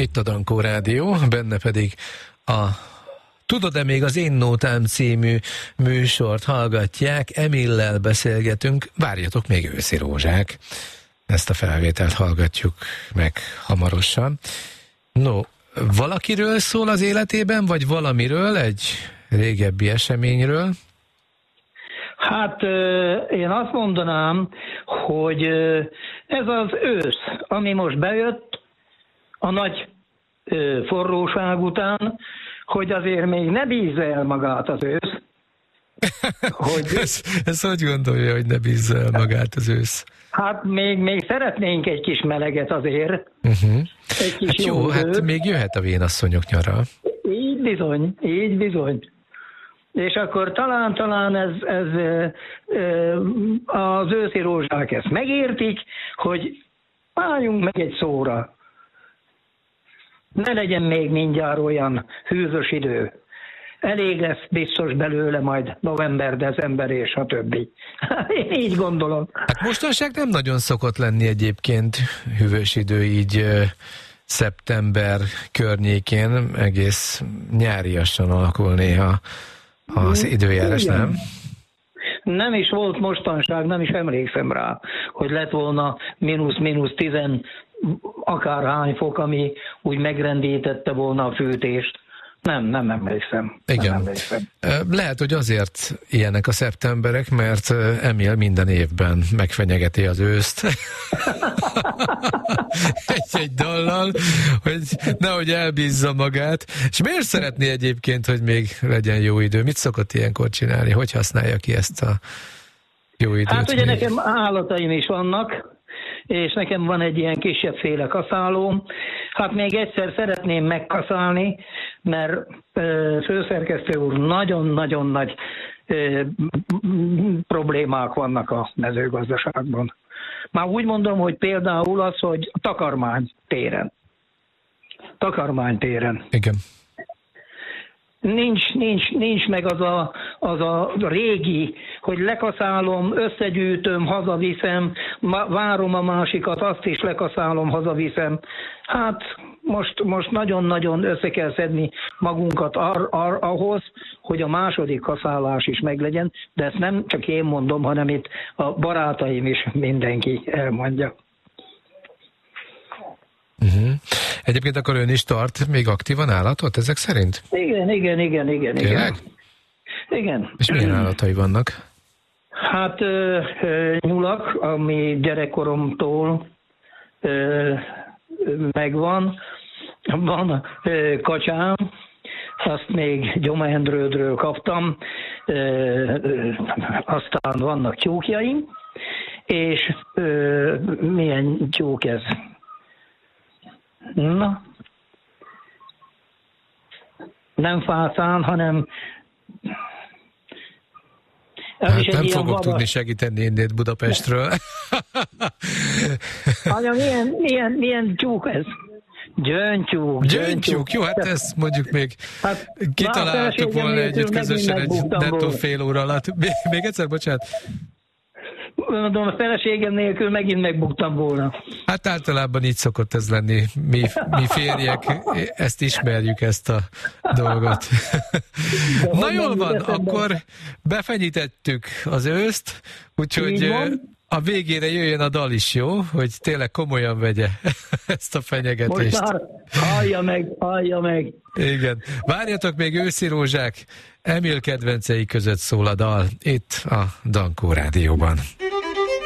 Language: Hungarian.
Itt a Dankó Rádió, benne pedig a Tudod-e még az Én Nótám című műsort hallgatják, Emillel beszélgetünk, várjatok még Őszi Rózsák. Ezt a felvételt hallgatjuk meg hamarosan. No, valakiről szól az életében, vagy valamiről, egy régebbi eseményről? Hát én azt mondanám, hogy ez az ősz, ami most bejött a nagy forróság után, hogy azért még ne bízza el magát az ősz. Hogy... ez hogy gondolja, hogy ne bízza el magát az ősz? Hát még szeretnénk egy kis meleget azért. Egy kis hát jó, hát még jöhet a vénasszonyok nyara. Így bizony. És akkor talán ez az őszi rózsák ezt megértik, hogy álljunk meg egy szóra. Ne legyen még mindjárt olyan hűvös idő. Elég lesz biztos belőle majd november, december és a többi. Én így gondolom. Hát mostanság nem nagyon szokott lenni egyébként hűvös idő így szeptember környékén, egész nyáriasan alakul néha az időjárás, igen. Nem? Nem is volt mostanság, nem is emlékszem rá, hogy lett volna mínusz 10 akárhány fok, ami úgy megrendítette volna a fűtést. Nem emlékszem. Igen. Nem emlékszem. Lehet, hogy azért ilyenek a szeptemberek, mert Emil minden évben megfenyegeti az őszt. egy dallal, hogy nehogy elbízza magát. És miért szeretné egyébként, hogy még legyen jó idő? Mit szokott ilyenkor csinálni? Hogy használja ki ezt a jó időt? Hát ugye nekem állataim is vannak, és nekem van egy ilyen kisebbféle kaszálóm. Hát még egyszer szeretném megkaszálni, mert főszerkesztő úr, nagyon-nagyon nagy problémák vannak a mezőgazdaságban. Már úgy mondom, hogy például az, hogy takarmánytéren. Igen. Nincs meg az a régi, hogy lekaszálom, összegyűjtöm, hazaviszem, várom a másikat, azt is lekaszálom, hazaviszem. Hát most nagyon-nagyon össze kell szedni magunkat ahhoz, hogy a második kaszálás is meglegyen, de ezt nem csak én mondom, hanem itt a barátaim is mindenki elmondja. Egyébként akkor ön is tart még aktívan állatot ezek szerint? Igen. Tényleg? Igen. És milyen állatai vannak? Hát nyulak, ami gyerekkoromtól megvan. Van kacsám, azt még Gyoma Endrődről kaptam. Aztán vannak tyúkjaim, és milyen tyúk ez? Na, nem fászán, hanem hát nem fogok tudni segíteni innét Budapestről. Anya, milyen tyúk ez? Gyöngytyúk. Jó, hát ezt mondjuk még kitaláltuk volna együtt közösen egy nettó fél óra alatt. Még egyszer, bocsánat. Mondom, a feleségem nélkül megint megbuktam volna. Hát általában így szokott ez lenni. Mi férjek ezt ismerjük, ezt a dolgot. Na jól van, akkor befenyítettük az őszt, úgyhogy a végére jöjjön a dal is, jó? Hogy tényleg komolyan vegye ezt a fenyegetést. Most már hallja meg. Igen. Várjatok még Őszi Rózsák, Emil kedvencei között szól a dal, itt a Dankó Rádióban.